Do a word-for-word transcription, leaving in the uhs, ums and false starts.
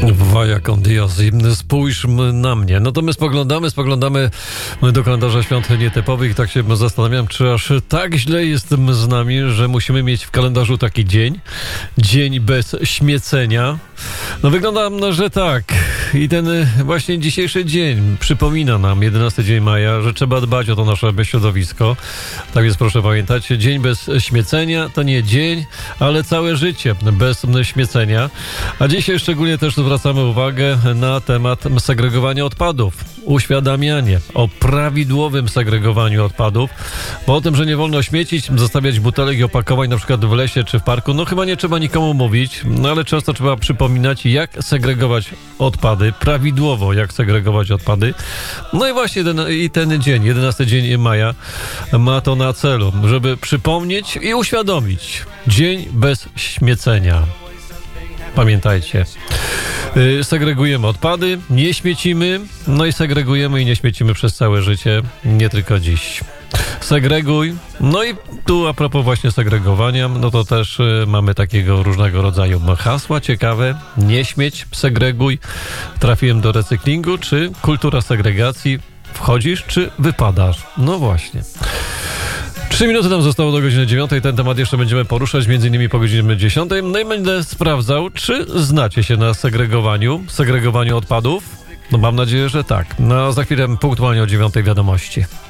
Vaya con Dios, spójrz na mnie. No to my spoglądamy, spoglądamy do kalendarza świąt nietypowych i tak się zastanawiam, czy aż tak źle jest z nami, że musimy mieć w kalendarzu taki dzień, dzień bez śmiecenia. No wygląda, że tak. I ten właśnie dzisiejszy dzień przypomina nam, jedenasty dzień maja, że trzeba dbać o to nasze środowisko. Tak więc proszę pamiętać, dzień bez śmiecenia to nie dzień, ale całe życie bez śmiecenia. A dzisiaj szczególnie też zwracamy uwagę na temat segregowania odpadów. Uświadamianie o prawidłowym segregowaniu odpadów, bo o tym, że nie wolno śmiecić, zostawiać butelek i opakowań na przykład w lesie czy w parku, no chyba nie trzeba nikomu mówić, no ale często trzeba przypominać, jak segregować odpady, prawidłowo jak segregować odpady. No i właśnie ten, i ten dzień, jedenasty dzień maja ma to na celu, żeby przypomnieć i uświadomić dzień bez śmiecenia. Pamiętajcie, yy, segregujemy odpady, nie śmiecimy, no i segregujemy i nie śmiecimy przez całe życie, nie tylko dziś. Segreguj. No i tu a propos właśnie segregowania, no to też y, mamy takiego różnego rodzaju hasła ciekawe. Nie śmieć, segreguj. Trafiłem do recyklingu, czy kultura segregacji. Wchodzisz, czy wypadasz? No właśnie. Trzy minuty nam zostało do godziny dziewiątej. Ten temat jeszcze będziemy poruszać, między innymi po godzinie dziesiątej. No i będę sprawdzał, czy znacie się na segregowaniu, segregowaniu odpadów. No mam nadzieję, że tak. No za chwilę punktualnie o dziewiątej wiadomości.